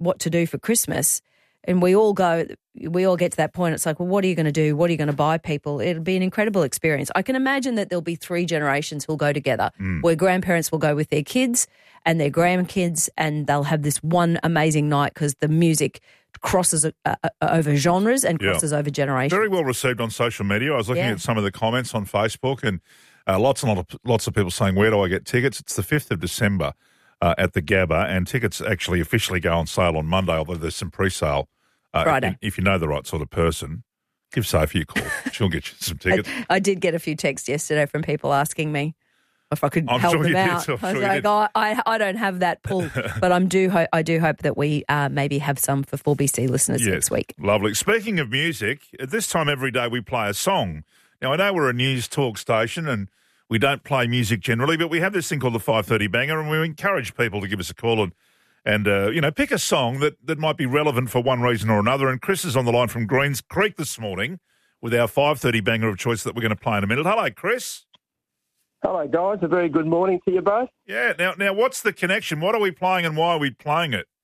what to do for Christmas, and we all get to that point. It's like, well, what are you going to do? What are you going to buy people? It'll be an incredible experience. I can imagine that there'll be 3 generations who'll go together, where grandparents will go with their kids and their grandkids, and they'll have this one amazing night because the music crosses over genres and crosses over generations. Very well received on social media. I was looking at some of the comments on Facebook, and lots of people saying, where do I get tickets? It's the 5th of December at the Gabba, and tickets actually officially go on sale on Monday, although there's some pre-sale. Friday. If you know the right sort of person, give Sophie a call. She'll get you some tickets. I did get a few texts yesterday from people asking me if I could help them out. I was like, I don't have that pull, but I do hope that we maybe have some for 4BC listeners next week. Lovely. Speaking of music, at this time every day we play a song. Now, I know we're a news talk station and we don't play music generally, but we have this thing called the 5:30 Banger, and we encourage people to give us a call and pick a song that might be relevant for one reason or another. And Chris is on the line from Greens Creek this morning with our 5:30 Banger of choice that we're going to play in a minute. Hello, Chris. Hello, guys. A very good morning to you both. Yeah. Now, what's the connection? What are we playing and why are we playing it?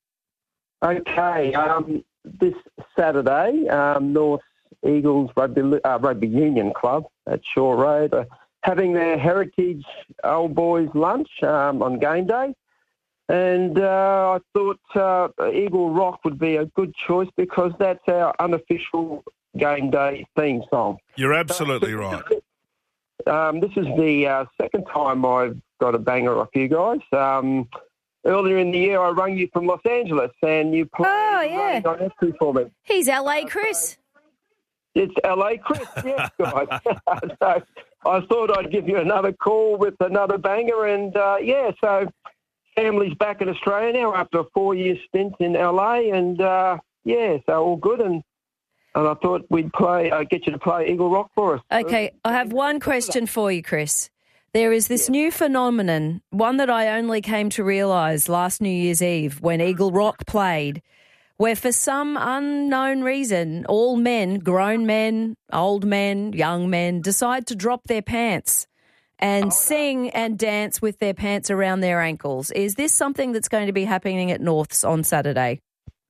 Okay. This Saturday, North Eagles Rugby Union Club at Shore Road are having their Heritage Old Boys lunch on game day. And I thought Eagle Rock would be a good choice because that's our unofficial game day theme song. You're absolutely right. This is the second time I've got a banger off you guys. Earlier in the year, I rang you from Los Angeles and you played Running on Empty for me. He's LA Chris. It's LA Chris, yes, guys. So I thought I'd give you another call with another banger. And, so family's back in Australia now after a 4-year stint in LA. And, so all good. And I thought we'd get you to play Eagle Rock for us. Okay, I have one question for you, Chris. There is this new phenomenon, one that I only came to realise last New Year's Eve when Eagle Rock played, where for some unknown reason, all men, grown men, old men, young men, decide to drop their pants and sing and dance with their pants around their ankles. Is this something that's going to be happening at Norths on Saturday?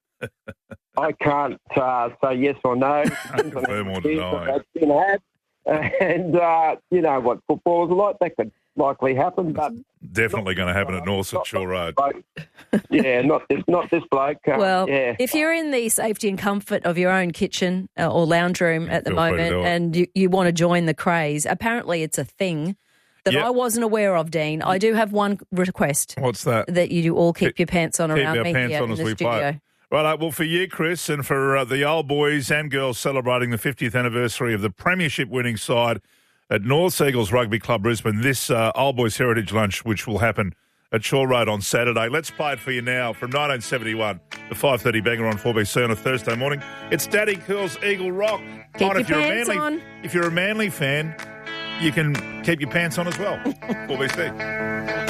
I can't say yes or no. Confirm or deny. And you know what football is like. That could likely happen, but definitely going to happen at North at Shore Road. Not this bloke. If you're in the safety and comfort of your own kitchen or lounge room at the moment, and you want to join the craze, apparently it's a thing that I wasn't aware of, Dean. I do have one request. What's that? That you all keep your pants on around me here in the studio. Right, well, for you, Chris, and for the old boys and girls celebrating the 50th anniversary of the premiership winning side at North Eagles Rugby Club Brisbane, this Old Boys Heritage Lunch, which will happen at Shore Road on Saturday. Let's play it for you now from 1971, the 5:30 Banger on 4BC on a Thursday morning. It's Daddy Cool's Eagle Rock. Keep your pants on. If you're a Manly fan, you can keep your pants on as well. 4BC.